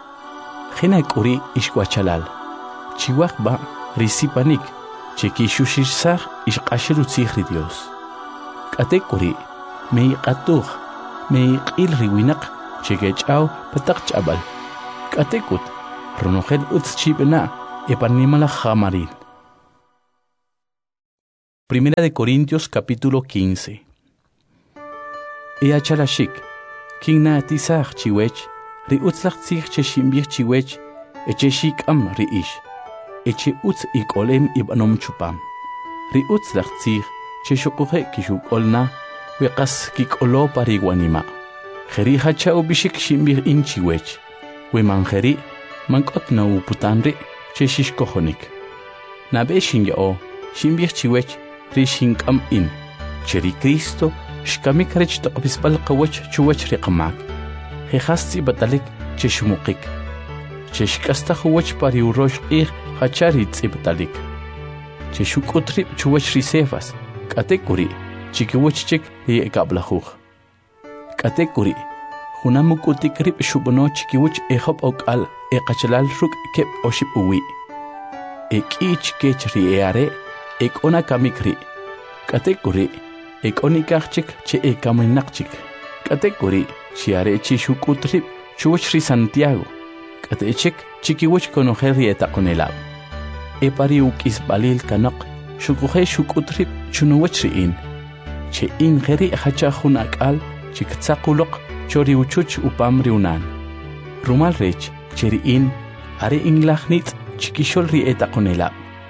Hina kuri ishkwachalal. Chiwakba risipanik, cheki shushishsah ishqashiru tzihri Dios. Katekuri, mei qatuh, mei qil riwinak, chegechaw patak chabal. Katekut, ronogel utschibena, epanimala jamaril. Primera de Corintios capítulo quince. Ea chalashik, kingna tisach chiwech, ri utzlach tzich cheshimbich chiwech, eche shik am ri ish, eche utz ikolem ibanom chupam. Ri utzlach tzich cheshokuhe kishuk olna, wekas kikolo pariguanima. Jeri hachao bishik shimbich in chiwech, we manjeri, mankot na uputanri, cheshishkohonik. Nabe shinyao, shimbich chiwech, rishingam in, cheri Cristo, shkamik rech taqbispal qawach chuwach riqamak. Jehasti batalik cheshmukik. Cheshkasta huwach pari urosh qih hachari tzibtalik. Cheshukutri chuwach risefas, katekuri, chikiwach chik ye kablahuch. Katekuri, hunamukutik rib shubono chikiwach ehop okal e qachalal ruk kep oship uwi. Ek ich kech riare, ek ona kamikri. Katekuri, ek onikachik che e kaminakchik. Katekuri, chiare chishukutri chuwach ri Santiago. Katechik chikiwach konojeri etakonelab. E pari ukis balil kanok, shukuhe shukutri chunuwach riin. Che in geri hachahun akal, chiktsakulok, chori uchuch upam riunan. Rumal rech, cheriin, are inglachnit, chikishol ri etakonelab.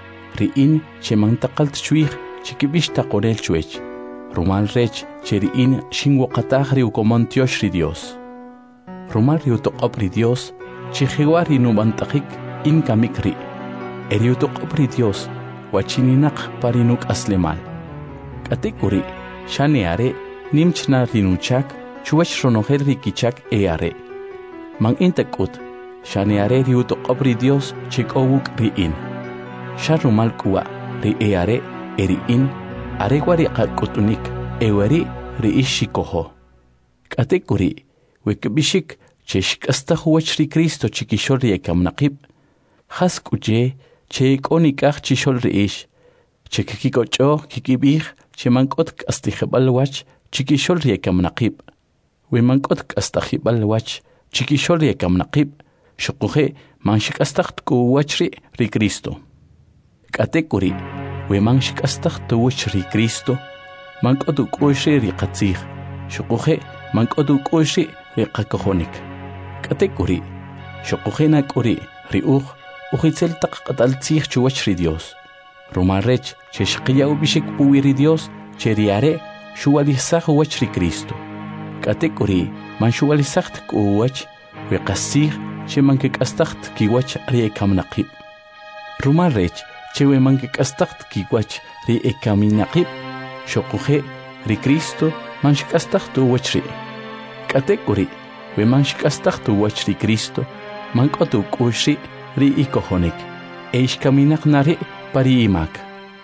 Riin, che mantakalt chuich, chikibish takorel chuech. Rumal rech, cheriin, shingwakatah riukomontiosh ri Dios. Rumal riutokop ri Dios, chihiwari nubantakik in kamikri. Eriutokop ri Dios, wachininak parinuk aslemal. Katekuri, shaneare, nimchna rinuchak, chuwach ronogel rikichak eare. Mang intakut, shaneare riutokop ri Dios, chikowuk riin. Sharumal kuwa, ri eare, eriin, aregwari kakutunik, ewari riishikoho. Katekuri, wekbishik, cheshk asta huwach ri Cristo chikishol ri ekamnaqib. Hask uye, chek onikach chishol riish. Chekikikocho, kikibih, chemankot astijebal wach, chikishol ri ekamnaqib. Wemankot astajibal wach, chikishol ri ekamnaqib. Shokuhe, manshik astacht kuwach ri ri Cristo. Katekuri, wemanshik astacht tuwach ri Cristo. Mankot ukushri ri qatzih. Shokuhe, mankot ukushri ri qakohonik. Katekuri, shokuhena kuri, ri uj, ujitzel taqatal tzih chuwach ri Dios. Rumarrech, cheshqiya ubishik puwi ri Dios, cheriare, shuwalisaj uwach ri Cristo. Katekuri, man shuwalisacht kuwach, weqasih, che mankik astacht kiwach ri ekamnaqib. Rumarrech, chewe mankik astacht kiwach ri ekaminaqib, shokuhe, ri Cristo, man shikastacht uwach ri. Katekuri, we manshkastach tu wach ri Cristo, mankotu kushri ri ikohonik, eish kaminak nare pari imak.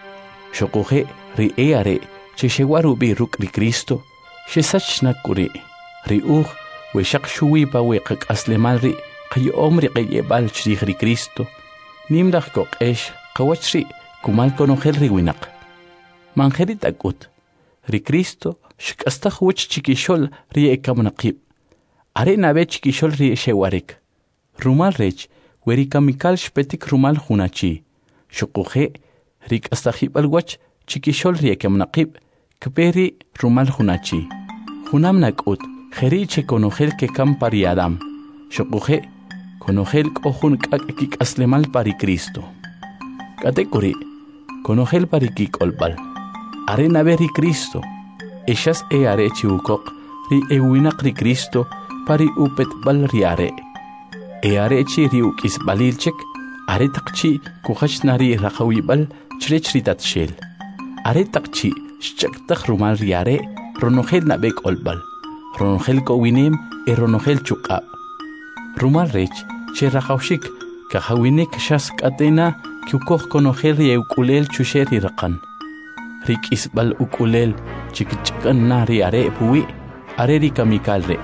Shokuhe ri eare, che shewaru bi ruk ri Cristo, she sachna kuri, ri uj, we shak shui pa we kak aslemal ri, kay omri kay ebal chri ri Cristo, nimlach kok eish, kawach ri, kumal konogel ri winak. Manjeri takut, ri Cristo, shkastach wach chikishol ri ekamnaqib. Are nabe chikishol ri shewarik. Rumal rech, weri kamikal shpetik rumal hunachi. Shukuhe, rik astajib alwach, chikishol ri ekamnaqib, kperi rumal hunachi. Hunam nakut, jeri che konogel ke kam pari Adam. Shukuhe, konogel kohun kak kik aslemal pari Cristo. Katekuri, konogel pari kik olbal. Are nabe ri Cristo. Eshas e are chiukok, ri ewinak ri Cristo, pari upet bal riare. E are chi riukis balilchek, are takchi kukhach nari rakawi bal chrech ritat shel. Are takchi shchak tak rumal riare, ronogel nabek olbal. Ronogel ko winem e ronogel chukab. Rumal rech, che rakawshik, kahawinek shas katena, kiukoh konogel ri eukulel chusheri rakan. Rik isbal ukulel, chikchakan nari are puwi, are ri kamikal re.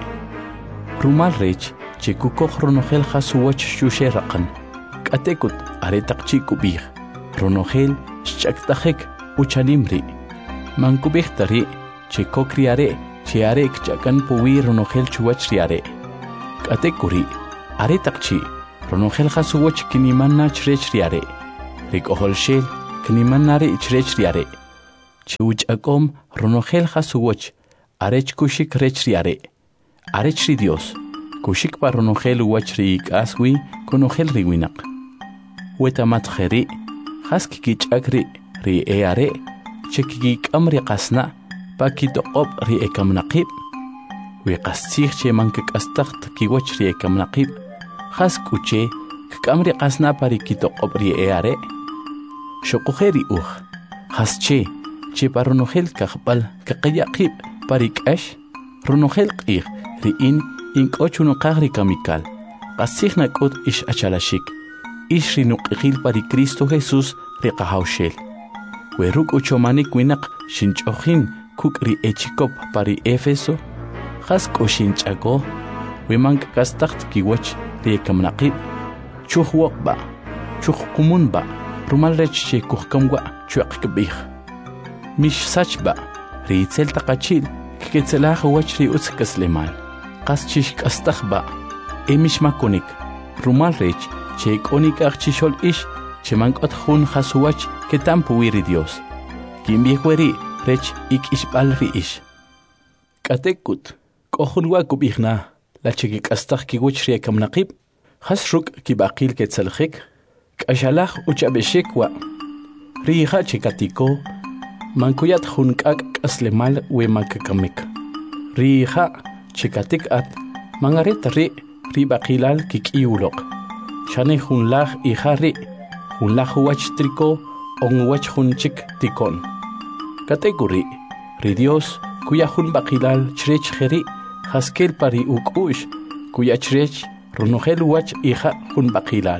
Rumal rech, che kukoh ronogel hasuwach shushe rakan. Katekut are takchi kubih. Ronogel shchaktahek uchanimri. Man kubih tari, che kokri are, che are kchakan puwi ronogel chuwach riare. Katekuri, Are taqchi ronongel khasuwach kinimanna chrech riare. Rik oholshel kinimanare chrech riare. Chiwch akom ronongel khasuwach arech kushik rech riare. Arech ri Dios. Kushik pa ronongel wach rik aswi konongel riwinak. Wetamat kheri khaskikich akri ri eare chekik amri qasna pakitoqob ri ekamnaqib. ويقستيخ شي منك قستخت كي وجري كم نقيب خاس كوشي كامري قاسنا باري كي تقبري اياري شقو خيري اوخ خاس شي شي بارونو خيل كخبل كقيا قيب باريك اش رونو خيل قيخ ريين انك اوچونو قاغري كاميكال قستيخ نكوت اش اچالاشيك اش رينو قيخيل باري كريستو جيسوس ريقا هاوشيل ويروك اوچومانيك وينق شنچوخين كوك ري اچيكوب باري افيسو خاس كوشين چاكو ويمانك كاستخت كي وچ ريكم نقيب چوخ وقبا چوخ قمون با رومال ريچ شي كوخ كموا چوق كبيخ مش ساچ با ريتسل تقاچيل كيتسلاخ وچ ري اوس كسليمان قاس چيش كاستخ با اي مش ماكونيك رومال ريچ چي كونيك اخچيشول ايش چمانك اتخون خاس وچ كتام بويري ديوس كيم بيخوري ريچ ايك ايش بال ري ايش كاتيكوت كوخون واكو بيخنا لا تشكي كاستخ كي وچ ريكم نقيب خاس شوك كي باقيل كتسلخيك كاشالاخ وچابشيك و ريخا چيكاتيكو مانكويات خونكاك اسلمال ومانك كميك ريخا چيكاتيك ات مانغاريت ري ري باقيلال كيك ايولوك شاني خونلاخ ايخا ري خونلاخ واچ تريكو اون واچ خونچيك تيكون كاتيكوري ري ديوس كويا خون باقيلال چريچ خيري خاسكيل باري اوكوش كويا چريچ رونوخيل واچ ايخا خون باقيلال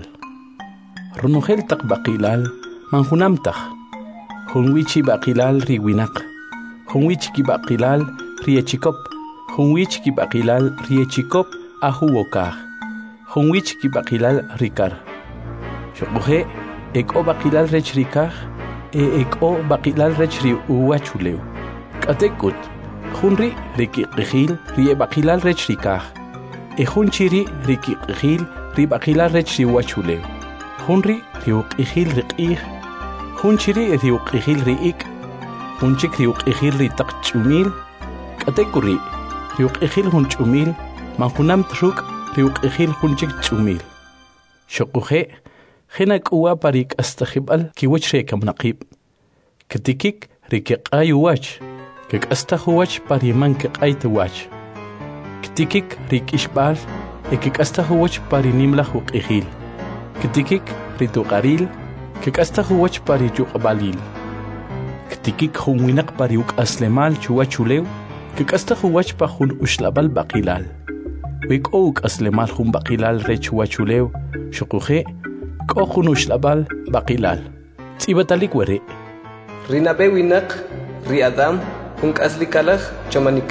رونوخيل تق باقيلال من خونام تخ خونويچي باقيلال ريويناق خونويچي باقيلال ريچيكوب خونويچي باقيلال ريچيكوب اهو وكاخ خونويچي باقيلال ريكار شقوخي ايكو باقيلال ريچ ريكاخ ايكو باقيلال ريچ ري واچوليو كاتيكوت خونري ريكي قخيل ري باقيلال ريچ ريكاخ اخون چيري ريكي قخيل ري باقيلال ريچ ري واچوليو خونري ريو قخيل رقيخ خون چيري ريو قخيل ريك خون چيك ريو قخيل ري تقچوميل كاتيكوري ريو قخيل خون چوميل من خونام تروك ريو قخيل خون چيك چوميل شقوخي خينك اوا باريك استخبال كي وچ ريكم نقيب كتيكيك ريكي قايو واچ كك استخوچ باري منك قايت واچ كتيكيك ريك اشبال كك استخوچ باري نيملخ وقخيل كتيكيك ريتو قاريل كك استخوچ باري جو قباليل كتيكيك خوينق باري وك اسلمال چواچوليو كك استخوچ بخون اشلبال باقيلال ويك اوك اسلمال خون باقيلال ريچ واچوليو شقوخي كو خون اشلبال باقيلال تيبتاليك وري رينابي وينق ري ادم كونك أصلي كالخ چمانيك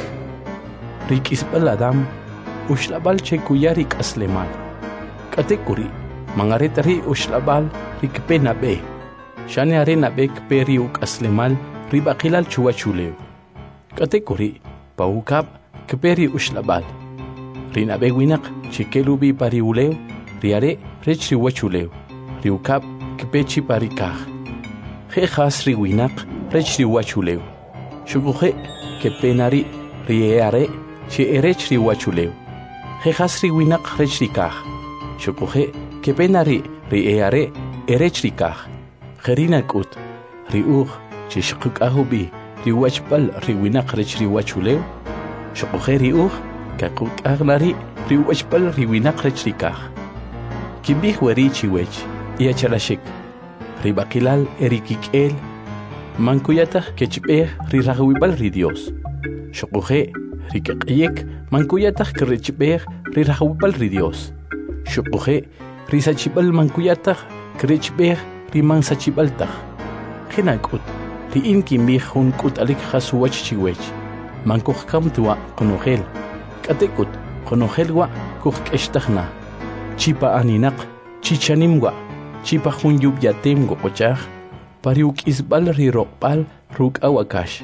ريك إسبال آدم وشلابال چكويا ريك أسلمال كاتيكوري مانغاريت ري وشلابال ريك بي نابي شاني أري نابي كبي ريوك أسلمال ري باقيلال چوا چوليو كاتيكوري باوكاب كبي ري وشلابال ري نابي وينق چكيلو بي باري وليو ري أري ريچ ري وچوليو ريوكاب كبي چي باري كاخ خي خاص ري وينق ريچ ري وچوليو شقوخي كبيناري رياري شي اريچ ري واچوليو خي خاسري وينق ريچ ريكاخ شقوخي كبيناري رياري اريچ ريكاخ خرينا كوت ريوخ شي شقوك اهو بي ري واچبل ري وينق ريچ ري واچوليو شقوخي ريوخ كاكوك اغناري ري واچبل ري وينق ريچ ريكاخ كيبيخ وريچي ويچ يا چلاشيك ري باقيلال اريكيك ال مانكوياتخ كيچبيه ري راغويبال ري ديوس شقوخي ري كقيك مانكوياتخ كريچبيه ري راغويبال ري ديوس شقوخي ري ساچبال مانكوياتخ كريچبيه ري مان ساچبالتخ خناكوت ري انكي ميخون كوت عليك خاسو وچ چيوچ مانكوخ كم توا قنوخيل كاتيكوت قنوخيل وا كوخ كشتخنا چيبا انينق چيچانيم وا چيبا خون يوب ياتيم غوچاخ pariuk isbal ri roqbal ruk awakash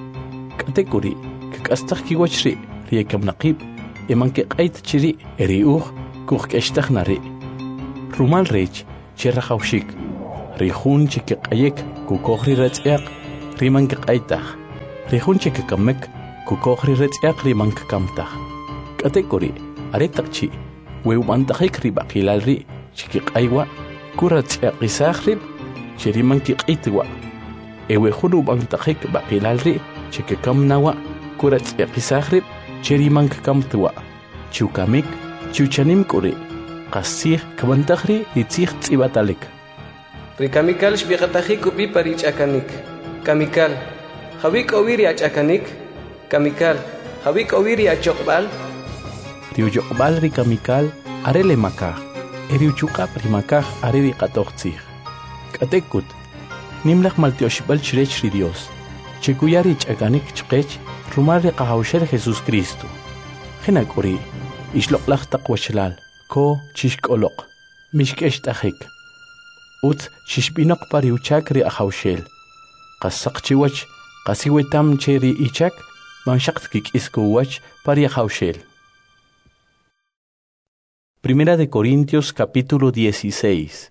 katekuri kak astaq ki wachri ri kam naqib eman ke qait chiri eri uq kuq eshtakhna ri rumal rech cherra khawshik rihun chike qayek ku kokhri retsyaq riman qaytah rihun chike kamek ku kokhri retsyaq riman kamtah katekori aretaqchi weumantakhik ribaqilalri chike qaywa kuratsyaq isakhrib cheriman kiqitwa ewe khunu bantakhik baqilalri chike kamnawa kuratsyaq isakhrib cheriman kamtwa chukamik chuchanim kuri qasih kabantakhri itzih tsibatalik Rikamikal shbiqatahi kupi parich akanik. Kamikal, hawik oviri achakanik. Kamikal, hawik oviri achokbal. Riujokbal rikamikal arele makah. Eriuchukap rimakah areri qatoqtzih. Katekut, nimlaq maltioshbal chirech ri Dios. Chikuyari chakanik chqech rumal riqahawshel Jesus Cristo. Khinakuri, ishloqlaq taqwashlal, ko chishkoloq, mishkesh tahik. Ut shishbinaq pari uchak ri ahawshel. Qasaqchiwach qasiwetam cheri ichak manshaqt kikiskuwach pari ahawshel. Primera de Corintios capítulo dieciséis.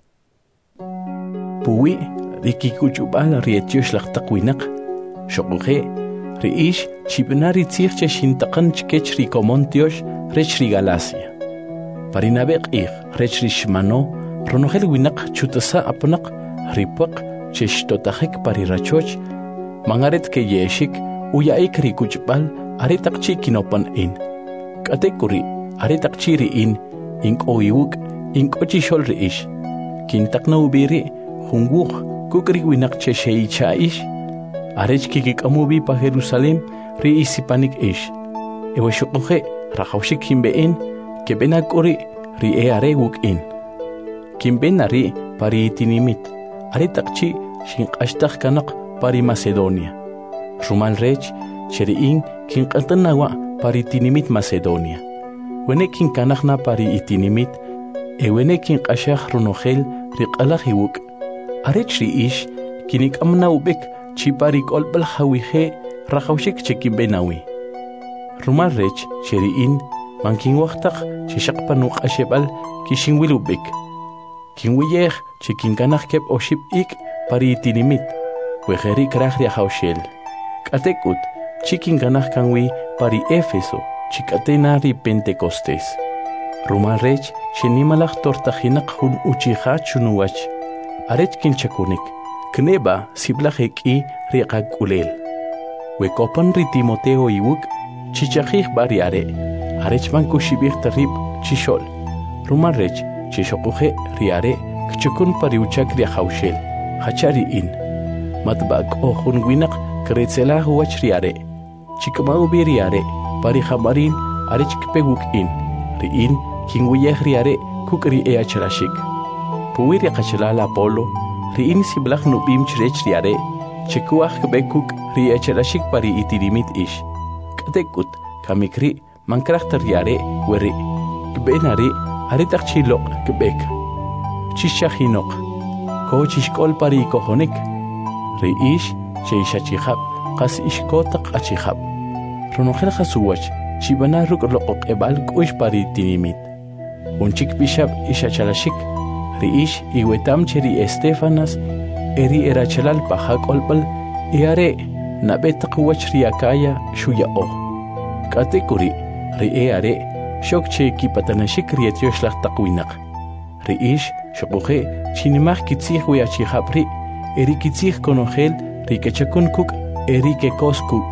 Puwi rikikuchubal rietiosh laqtaqwinaq. Shoquhe riish chibnari tzirche shintaqan chkech rikomontiosh rech ri Galacia. Parinabeq ig rech rishmano Ronogel winak chutasa apnak ripak cheshtotajek parirachoch mangaret ke yeshik uyaik rikuchbal aretakchi kinopan in katekuri aretakchi ri in ink oyuk ink ochishol riish kintakna ubiri hunguk kukri winak chesheicha ish arechki kikamubi pa Jerusalem ri isipanik ish eweshuqoje rajawshik himbein kebenakuri ri earewuk in Kimbenari pari itinimit, aretakchi shinqashtaq kanaq pari Macedonia. Rumal rech cheriin kinqantanawa pari itinimit Macedonia. Wene kinkanaqna pari itinimit, ewene kinqashaq runogel riqalaq hiwuk. Arech riish kinikamna ubek chi pari kolbal hawije rajawshik chekimbenawi. Rumal rech cheriin mankinwaqtaq chishaqpanuq ashebal kishinwil ubek. Kinwiyeh chikinkanaj kep oship ik pari itinimit, wejeri kraj riahawshel. Katekut, chikinkanaj kanwi pari Éfeso, chikatena ri Pentecostés. Rumal rech, chenimalaj tortajinak hun uchija chunuwach. Arech kinchakunik, kneba siblajek i riaqakulel. Wekopan ri Timoteo iwuk, chichajij bari are. Arech man kushibij tarib chishol. Rumal rech, Chishokuhe riare kchukun pariuchak riahawshel hachari in matbak o hunwinak kretzela huwach riare chikmau bi riare pari hamarin arechkpeguk in riin kingwiyeh riare kukri eachrashik puwiri qachlala polo riin siblaq nubim chrech riare chikuah kbekuk riachrashik pari itirimit ish katekut kamikri mankrachtar riare weri kbenari Aritak chilok kebek, chishahinok, ko chishkol pari kohonik, reish cheishachihab, kas ishkotak achihab. Ronogel hasuwach, chibana rukrok ebal kuish pari tinimit. Unchik bishab ishachalashik, reish iwetam cheri Estefanas, eri erachalal pahak olpal, eare nabetak wach riakaya shuya o. Katekuri, reare. Shok che kipatanashik rietiosh laqtaqwinaq. Riish shoquhe chinimaj kitzij wiachijabri eri kitzij konogel rikechakun kuk eri kekos kuk.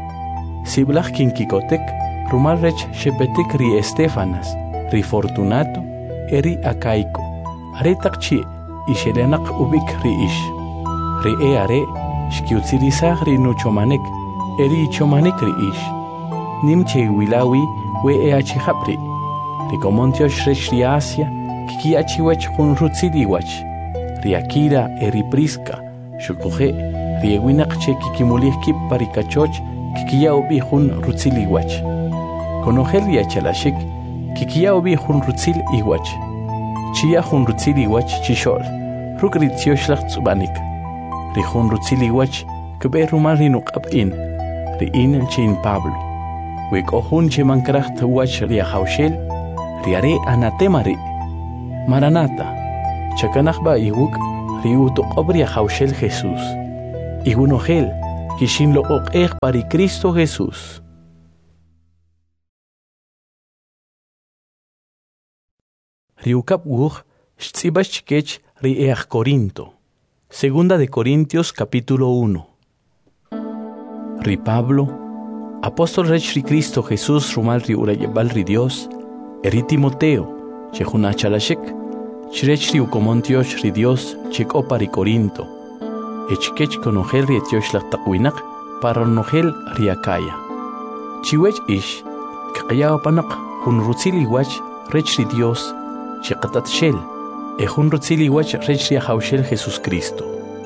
Siblaj kinkikotek rumal rech shepetik ri Estefanas, ri Fortunato, eri Acaico. Aretaqchi isherenaq ubik riish. Ri eare shkiutzirizaj ri nuchomanek, eri ichomanek riish. Nimche wilawi we eachijabri. Rikomontiosh rech ri Asia, kikiachiwach hun rutziliwach. Ri Akira eri Prisca, shukuje, ri ewinaq che kikimulihkip parikachoch, kikiyaubi hun rutziliwach. Konogel riachalashik, kikiyaubi hun rutzil iwach. Chia hun rutziliwach chishol, rukritziosh tzubanik. Ri hun rutziliwach, kbe rumal rinuqab in, ri in chin Pablo. Wek ohun che mankracht wach riahawshel, riare anatema ri. Maranata, chakanakba iwuk riuto obria haushel Jesús. Igunogel, kishin lo ok pari Cristo Jesús. Riukap wuj, shtzibach kech riech Corinto. Segunda de Corintios capítulo uno. Ri Pablo, apóstol rech ri Cristo Jesús rumal ri urayebal ri Dios, eri Timoteo, chejuna chalashek, chrech ri ukomontiosh ri Dios, chek opa ri Corinto, echkech konogel ri etiosh lachtakwinak, para nogel ri Acaya. Chiwech ish, kakaya opanak, hun rutzili wach, rech ri Dios, chekatat shel, ejun rutzili wach rech ri haushel Jesus Cristo.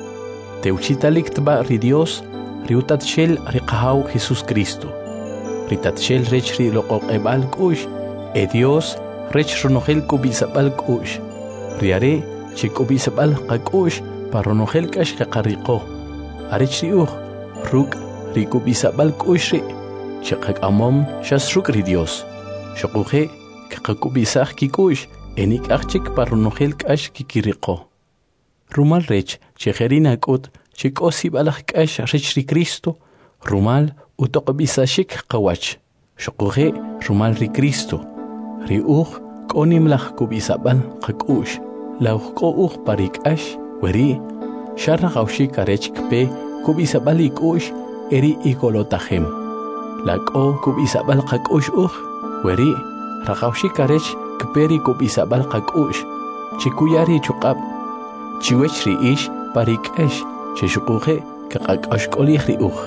Teuchitalik tba ri Dios, riutat shel riqahau Jesus Cristo. Ritat shel rech ri loqoq ebal kush, e Dios rech ronogel kubisabal kush. Riare chi kubisabal qakush paronogel kash qaqariqo. Arech ri uj, ruk ri kubisabal kush ri, chiqaq amom shas ruk ri Dios. Shoquje qaqakubisaj kikush, enik achik paronogel kash kikiriqo. Rumal rech chejerina kut chikosi balaj kash rech ri Cristo, rumal utoqbisashik qawach. Shoquje rumal ri Cristo. Ri uj konim laj kubisabal qakush. Lauj ko uj parik ash, weri sharra gaushi karech kpe kubisabal ikush eri ikolotajem. La ko kubisabal qakush uj, weri ragaushi karech kperi kubisabal qakush. Chikuyari chuqab. Chiwech ri ish parik ash, chishukuje kaqaqash kolih ri uj.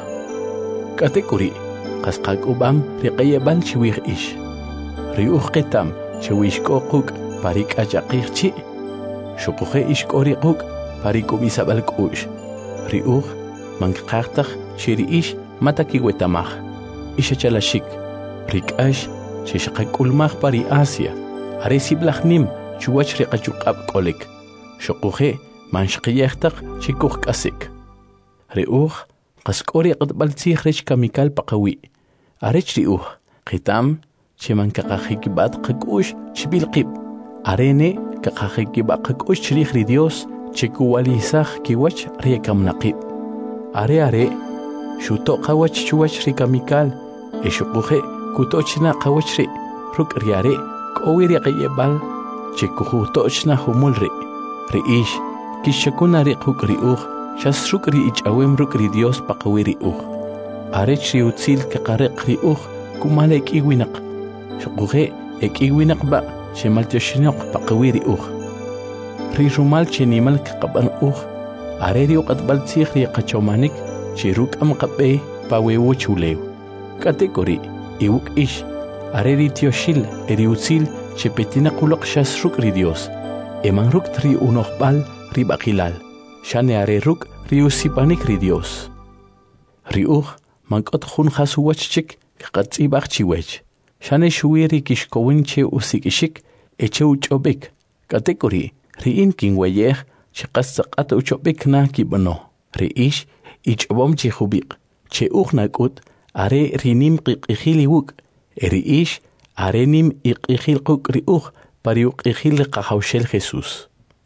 Katekuri, qasqaq ubam riqayebal chiwih ish. Ri uj qitam chiwish ko quk parik ajaqih chi. Shukuje ish kori quk parik kubisabal kush. Ri uj manqaqtaq chiri ish mataki wetamaj. Isha chalashik. Rik ash chishaqaq ulmaj pari Asia. Are siblajnim chuwach riqachuqab kolik. Shukuje manshqiyaqtaq chikuj kasik. Ri uj qaskori qatbal tzij rech kamikal paqawi. Arech ri uj qitam cheman kaqajikibat qakush chbilqib. Arene kaqajikibat qakush chrij ri Dios chikuwalisaj kiwach riekamnaqib. Are are shuto qawach chuwach ri kamikal e shukuje kutochna qawach ri ruk riare kowiri qayebal chikujutochna humul ri. Ri ish kishakuna ri quk ri uj shas ruk ri ichawem ruk ri Dios paqawi ri uj. Arech ri utzil kaqariq ri uj kumale ikiwinaq. Shukuje ikiwinaq ba shemal tioshinoq paqawi ri uj. Ri rumal chenimal kaqaban uj. Are ri uqatbal tzij ri qachomanik chi ruk am qabe pawewo chulew. Katekori iwuk ish. Are ri tioshil eri utzil chepetina qulaq shas ruk ri Dios. Eman ruk tri unoqbal ri baqilal. Shane are ruk ri usipanik ri Dios. Ri uj mankot jun jasuwach chik qatzibaq chiwech. Shane shuiri kishkowin che usikishik eche uchobik. Katekori ri in kinweyej chiqassaqat uchobik na kibano. Ri ish ichobom chihubiq. Che uj nakut are rinim qiqijili wuk. Eri ish are nim iqijil quk ri uj pari uqijil qahawshel Jesús.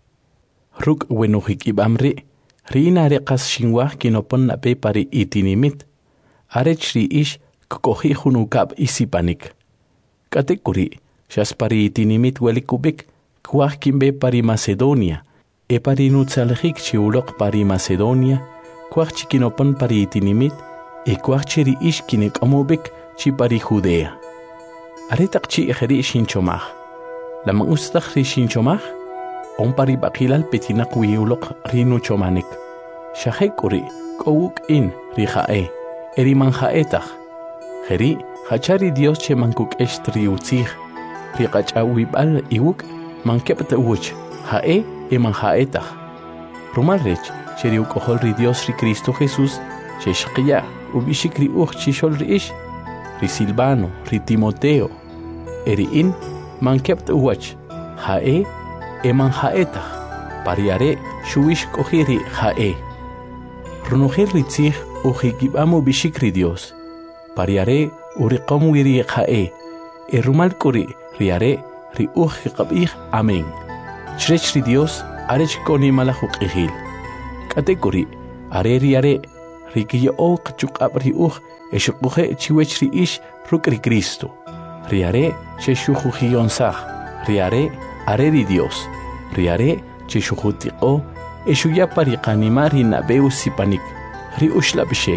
Ruk wenujik ibamri, rina are qas shinwaj kinopon nape pari itinimit. Arech ri ish kukoji junukab isipanik. Katekuri, shas pari itinimit welikubik, kwaj kimbe pari Macedonia. E pari nutzaljik chiulok pari Macedonia, kwaj chikinopon pari itinimit, e kwaj chiri ish kinek amobik chi pari Judea. Aretak chi ejeri shinchomaj. La mangustak ri shinchomaj, on pari bakilal petinak wiulok rinu chomanik. Shahekuri, kowuk in ri jae, eri man jaetach. Jeri, hachari Dios che mankuk estri utzij, ri qachawibal iwuk, mankepta uch, jae e man jaetach. Rumal rech, cheri ukohol ri Dios ri Cristo Jesús, che shqiya, ubishik ri uch chishol ri ish, ri Silvano, ri Timoteo, eri in, mankepta uch, jae e man jaetach, pariare shuish kohiri jae. Runujel ri tzij ujikibamo bishik ri Dios, pariare uriqom wiri jae, e rumal kuri riare ri uj qabih amén chrech ri Dios arech koni malajuk ihil katekuri are ri are ri kiyo qchuqab ri uj eshuquje chiwech ri ish ruk ri Cristo ri are cheshujujionsaj ri are are ri Dios ri are cheshujutiqo eshuya pari qanimari nabeu sipanik ri ushla bishel.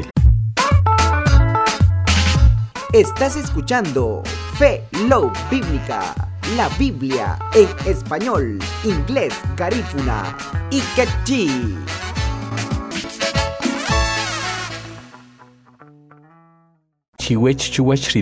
Estás escuchando Fe Low Bíblica, la Biblia en español, inglés, garífuna y quechí. Chiwech chiwech